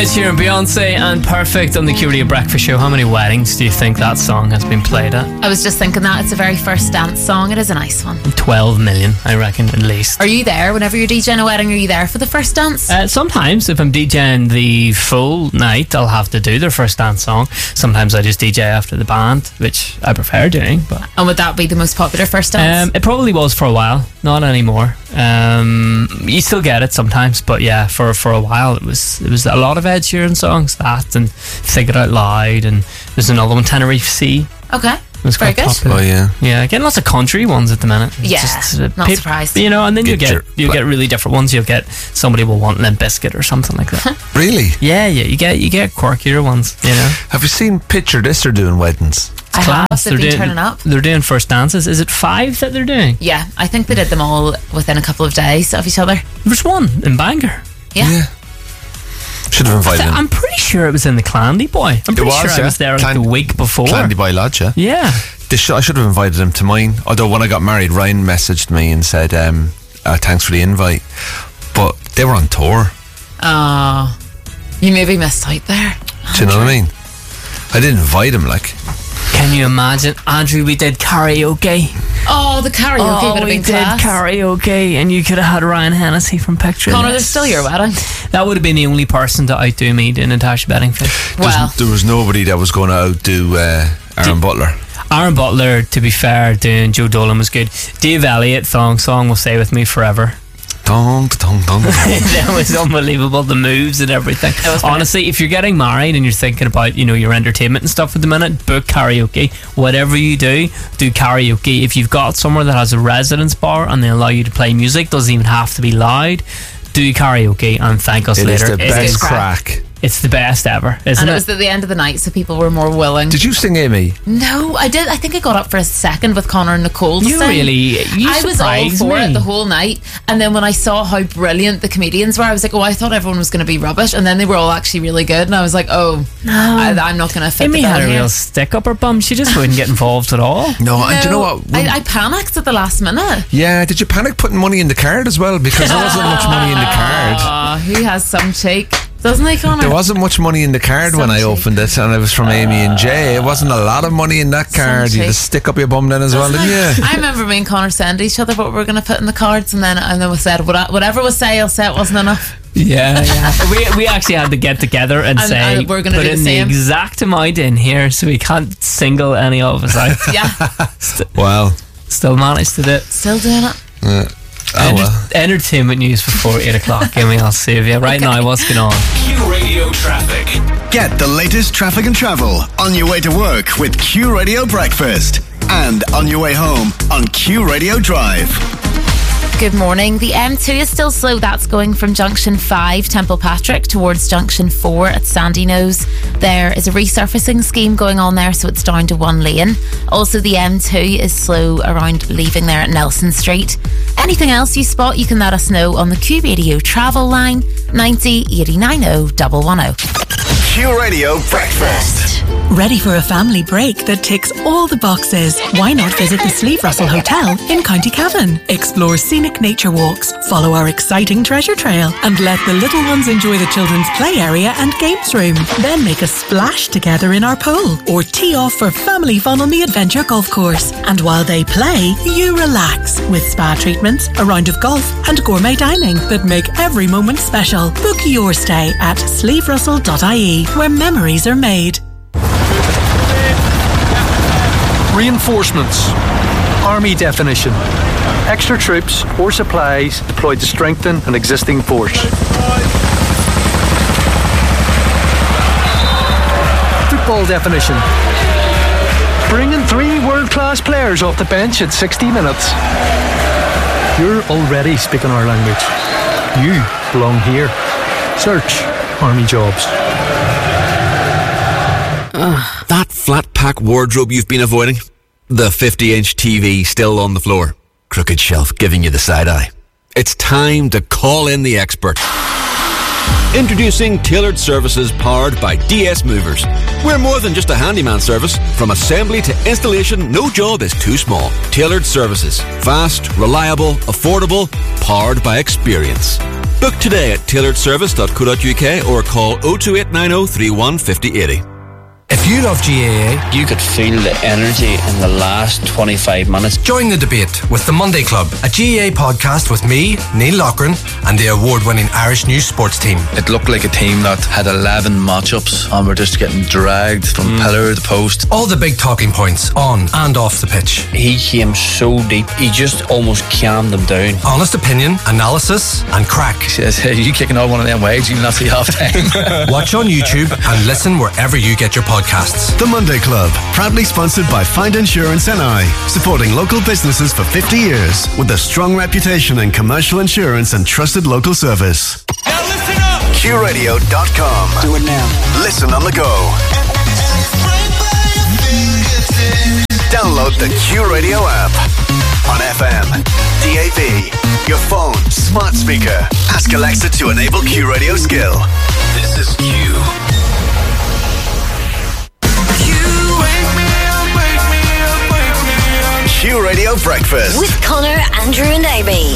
Ed Sheeran, Beyonce and Perfect on the Q Radio Breakfast Show. How many weddings do you think that song has been played at? I was just thinking that. It's a very first dance song. It is a nice one. 12 million, I reckon, at least. Are you there whenever you're DJing a wedding? Are you there for the first dance? Sometimes, if I'm DJing the full night, I'll have to do their first dance song. Sometimes I just DJ after the band, which I prefer doing. But and would that be the most popular first dance? It probably was for a while, not anymore. You still get it sometimes, but yeah, for a while it was a lot of Ed Sheeran songs, that and Think It Out Loud, and there's another one, Tenerife Sea. Okay, it was very quite good. popular. Oh yeah, getting lots of country ones at the minute. Not surprised. You know, and then you'll get really different ones. You'll get somebody will want Limp Bizkit or something like that. Really? Yeah, you get quirkier ones. You know. Have you seen Picture This? They're doing weddings. I have. They've been turning up. They're doing first dances. Is it 5 that they're doing? Yeah, I think they did them all within a couple of days of each other. There's one in Bangor. Yeah. Should have invited him. I'm pretty sure it was in the Clandy Boy. I'm pretty sure I was there the week before. Clandy Boy Lodge, yeah. Yeah. I should have invited him to mine. Although when I got married, Ryan messaged me and said, thanks for the invite. But they were on tour. Oh, you maybe missed out there. Do you know what I mean? I didn't invite him, like. Can you imagine, Andrew, we did karaoke. Oh, the karaoke would have been class. We did karaoke, and you could have had Ryan Hennessy from Picture This. Connor, there's still your wedding. That would have been the only person to outdo me doing Natasha Bedingfield. Well, there was nobody that was going to outdo Aaron Butler. Aaron Butler, to be fair, doing Joe Dolan was good. Dave Elliott, Thong Song will stay with me forever. Dong, dong, dong, dong. That was unbelievable, the moves and everything. Honestly, if you're getting married and you're thinking about, you know, your entertainment and stuff at the minute, book karaoke. Whatever you do karaoke. If you've got somewhere that has a residence bar and they allow you to play music, doesn't even have to be loud, do karaoke and thank us later. It's the best crack. It's the best ever, isn't it? And it was at the end of the night, so people were more willing. Did you sing, Amy? No, I did. I think I got up for a second with Connor and Nicole to sing. I was all for it the whole night, and then when I saw how brilliant the comedians were, I was like, I thought everyone was going to be rubbish, and then they were all actually really good, and I was like, I'm not going to fit Amy the bill had a here. real stick up her bum. She just wouldn't get involved at all. No, and do you know what? I panicked at the last minute. Yeah, did you panic putting money in the card as well? Because there wasn't much money in the card. He has some cheek. Doesn't he, Connor? There wasn't much money in the card when I opened it, and it was from Amy and Jay. It wasn't a lot of money in that card. You just stick up your bum then as well, didn't you? I remember me and Connor saying to each other what we were going to put in the cards, and then we said whatever was sale wasn't enough. Yeah. we actually had to get together and say we're going to put do in the exact amount in here, so we can't single any of us out. Yeah. Well, still managed to do it. Still doing it. Entertainment news before 8 o'clock. Amy, I'll save you. Right now, what's going on? Q Radio Traffic. Get the latest traffic and travel on your way to work with Q Radio Breakfast and on your way home on Q Radio Drive. Good morning. The M2 is still slow. That's going from Junction 5, Temple Patrick, towards Junction 4 at Sandy Nose. There is a resurfacing scheme going on there, so it's down to 1 lane. Also, the M2 is slow around leaving there at Nelson Street. Anything else you spot, you can let us know on the Q Radio travel line 90 89 110. Q Radio Breakfast. Ready for a family break that ticks all the boxes? Why not visit the Sleeve Russell Hotel in County Cavan? Explore scenic nature walks, follow our exciting treasure trail, and let the little ones enjoy the children's play area and games room. Then make a splash together in our pool, or tee off for family fun on the Adventure Golf Course. And while they play, you relax with spa treatments, a round of golf, and gourmet dining that make every moment special. Book your stay at sleeverussell.ie, where memories are made. Reinforcements. Army definition. Extra troops or supplies deployed to strengthen an existing force. Football definition. Bringing 3 world-class players off the bench at 60 minutes. You're already speaking our language. You belong here. Search Army Jobs. That flat pack wardrobe you've been avoiding? The 50-inch TV still on the floor? Crooked shelf giving you the side eye? It's time to call in the expert. Introducing Tailored Services powered by DS Movers. We're more than just a handyman service. From assembly to installation, no job is too small. Tailored Services. Fast, reliable, affordable, powered by experience. Book today at tailoredservice.co.uk or call 02890 31 50 80. If you love GAA, you could feel the energy in the last 25 minutes. Join the debate with the Monday Club, a GAA podcast with me, Neil Loughran, and the award-winning Irish News Sports team. It looked like a team that had 11 matchups and were just getting dragged from pillar to post. All the big talking points on and off the pitch. He came so deep, he just almost calmed them down. Honest opinion, analysis, and crack. He says, hey, you kicking out one of them waves, you'll not see half time. Watch on YouTube and listen wherever you get your podcasts. The Monday Club, proudly sponsored by Find Insurance NI, supporting local businesses for 50 years with a strong reputation in commercial insurance and trusted local service. Now listen up! QRadio.com. Do it now. Listen on the go. Download the Q Radio app on FM, DAB, your phone, smart speaker. Ask Alexa to enable Q Radio skill. This is Q. Q Radio Breakfast with Connor, Andrew and Amy.